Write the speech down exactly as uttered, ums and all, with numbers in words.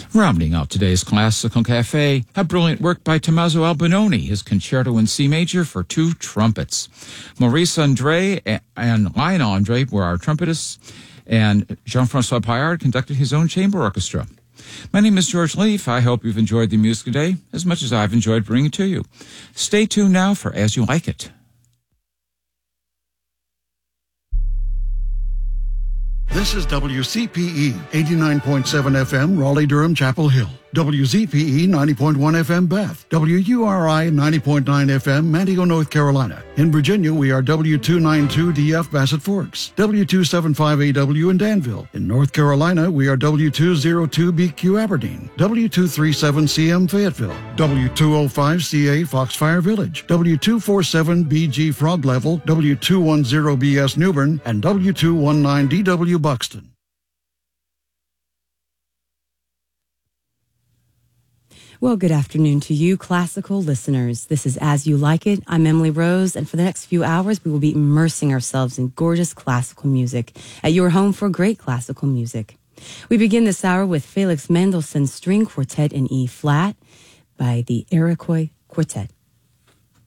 Rounding out today's Classical Cafe, a brilliant work by Tommaso Albinoni, his Concerto in C Major for two trumpets. Maurice Andre and Lionel Andre were our trumpetists, and Jean-Francois Paillard conducted his own chamber orchestra. My name is George Leaf. I hope you've enjoyed the music today as much as I've enjoyed bringing it to you. Stay tuned now for As You Like It. This is W C P E, eighty-nine point seven F M, Raleigh-Durham, Chapel Hill. W Z P E, ninety point one F M, Bath. W U R I, ninety point nine F M, Mantico, North Carolina. In Virginia, we are W two ninety-two D F, Bassett Forks. W two seventy-five A W in Danville. In North Carolina, we are W two oh two B Q, Aberdeen. W two thirty-seven C M, Fayetteville. W two oh five C A, Foxfire Village. W two forty-seven B G, Frog Level. W two ten B S, Newbern. And W two nineteen D W, Buxton. Well, good afternoon to you, classical listeners. This is As You Like It. I'm Emily Rose, and for the next few hours, we will be immersing ourselves in gorgeous classical music at your home for great classical music. We begin this hour with Felix Mendelssohn's String Quartet in E-flat by the Iroquois Quartet.